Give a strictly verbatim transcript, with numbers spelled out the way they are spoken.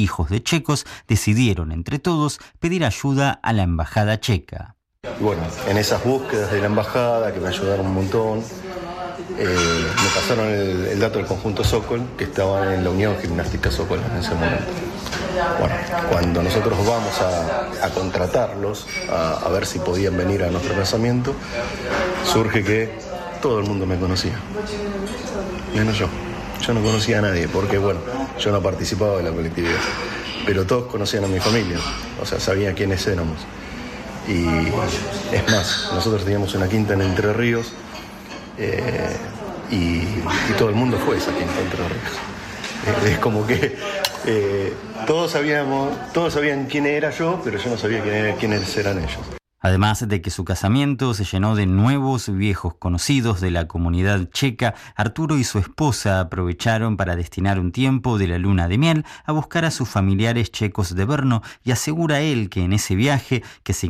hijos de checos decidieron entre todos pedir ayuda a la embajada checa. Y bueno, en esas búsquedas de la embajada, que me ayudaron un montón, eh, me pasaron el, el dato del conjunto Sokol, que estaban en la Unión Gimnástica Sokol en ese momento. Bueno, cuando nosotros vamos a, a contratarlos, a, a ver si podían venir a nuestro casamiento, surge que todo el mundo me conocía, menos yo. Yo no conocía a nadie, porque bueno, yo no participaba de la colectividad, pero todos conocían a mi familia, o sea, sabían quiénes éramos. Y es más, nosotros teníamos una quinta en Entre Ríos, eh, y, y todo el mundo fue a esa quinta Entre Ríos. Es, es como que eh, todos sabíamos, todos sabían quién era yo, pero yo no sabía quién era, quiénes eran ellos. Además de que su casamiento se llenó de nuevos viejos conocidos de la comunidad checa, Arturo y su esposa aprovecharon para destinar un tiempo de la luna de miel a buscar a sus familiares checos de Brno, y asegura él que en ese viaje, que se